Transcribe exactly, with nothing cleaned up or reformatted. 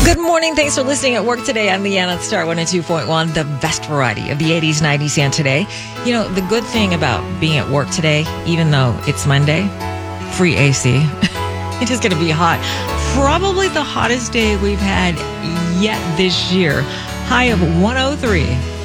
Good morning. Thanks for listening at work today. I'm Leanne at Star one oh two point one, the best variety of the eighties, nineties, and today. You know, the good thing about being at work today, even though it's Monday, free A C. It is going to be hot. Probably the hottest day we've had yet this year. High of one oh three.